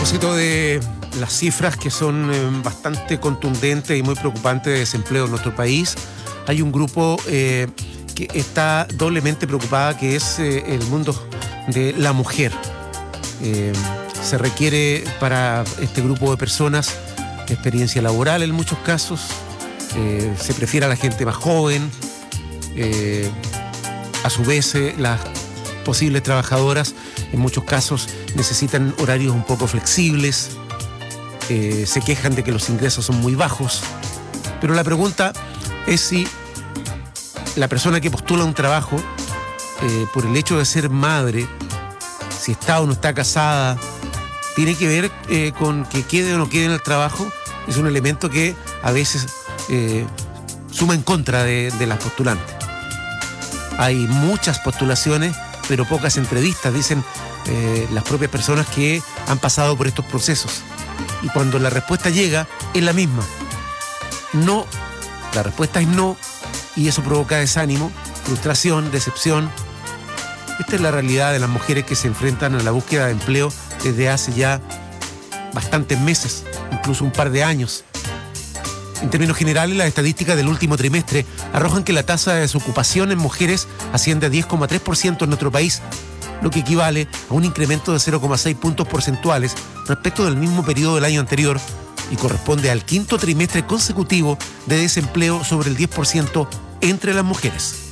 propósito de las cifras que son bastante contundentes y muy preocupantes de desempleo en nuestro país, hay un grupo que está doblemente preocupada, que es el mundo de la mujer. Se requiere para este grupo de personas experiencia laboral en muchos casos, se prefiere a la gente más joven, a su vez las posibles trabajadoras en muchos casos necesitan horarios un poco flexibles, se quejan de que los ingresos son muy bajos, pero la pregunta es si la persona que postula un trabajo, por el hecho de ser madre, si está o no está casada, tiene que ver con que quede o no quede en el trabajo. Es un elemento que a veces suma en contra de las postulantes. Hay muchas postulaciones, pero pocas entrevistas, dicen las propias personas que han pasado por estos procesos. Y cuando la respuesta llega, es la misma. No, la respuesta es no, y eso provoca desánimo, frustración, decepción. Esta es la realidad de las mujeres que se enfrentan a la búsqueda de empleo desde hace ya bastantes meses, incluso un par de años. En términos generales, las estadísticas del último trimestre arrojan que la tasa de desocupación en mujeres asciende a 10,3% en nuestro país, lo que equivale a un incremento de 0,6 puntos porcentuales respecto del mismo periodo del año anterior y corresponde al quinto trimestre consecutivo de desempleo sobre el 10% entre las mujeres.